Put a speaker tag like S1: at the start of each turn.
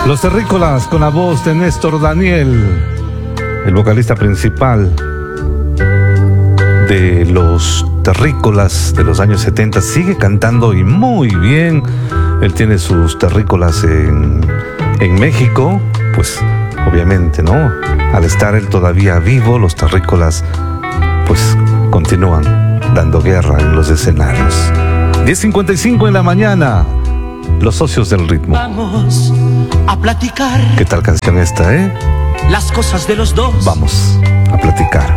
S1: Los Terrícolas con la voz de Néstor Daniel, el vocalista principal de los Terrícolas de los años 70, sigue cantando y muy bien. Él tiene sus terrícolas en México, pues obviamente, ¿no? Al estar él todavía vivo, los terrícolas pues continúan dando guerra en los escenarios. 10:55 en la mañana, Los Socios del Ritmo.
S2: Vamos a platicar.
S1: ¿Qué tal canción esta, eh?
S2: Las cosas de los dos.
S1: Vamos a platicar.